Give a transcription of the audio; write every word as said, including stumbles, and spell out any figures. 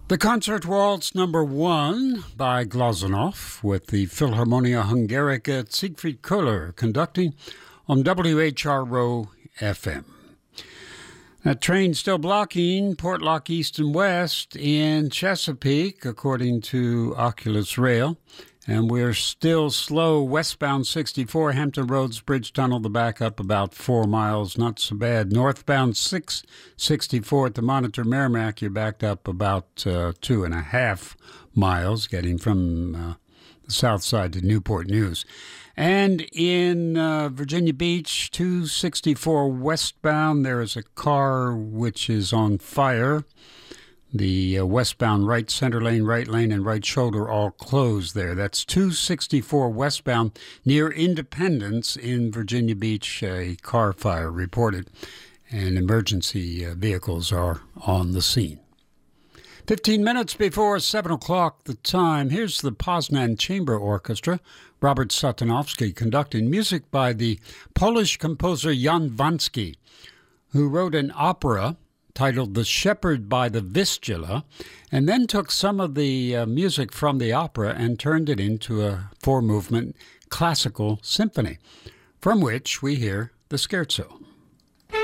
The Concert Waltz number one by Glazunov with the Philharmonia Hungarica Siegfried Köhler conducting on W H R O F M. That train still blocking Portlock East and West in Chesapeake, according to Oculus Rail. And we're still slow westbound sixty-four, Hampton Roads Bridge Tunnel, the backup about four miles. Not so bad. Northbound six sixty-four at the Monitor Merrimack, you're backed up about uh, two and a half miles, getting from uh, the south side to Newport News. And in uh, Virginia Beach, two sixty-four westbound, there is a car which is on fire. The uh, westbound right center lane, right lane, and right shoulder all closed there. That's two sixty-four westbound near Independence in Virginia Beach. A car fire reported, and emergency uh, vehicles are on the scene. Fifteen minutes before seven o'clock the time, here's the Poznan Chamber Orchestra, Robert Satanowski conducting music by the Polish composer Jan Wansky, who wrote an opera titled The Shepherd by the Vistula, and then took some of the uh, music from the opera and turned it into a four-movement classical symphony, from which we hear the scherzo.